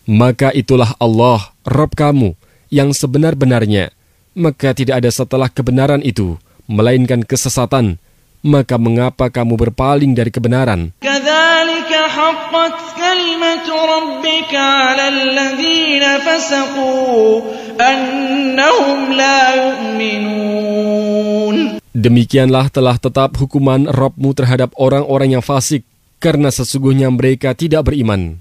Maka itulah Allah, Rabb kamu, yang sebenar-benarnya. Maka tidak ada setelah kebenaran itu, melainkan kesesatan. Maka mengapa kamu berpaling dari kebenaran? Kadzalika haqqat kalimatu rabbika 'alal ladzina fasaqu annahum la yu'minun. Demikianlah telah tetap hukuman Rabb-Mu terhadap orang-orang yang fasik, karena sesungguhnya mereka tidak beriman.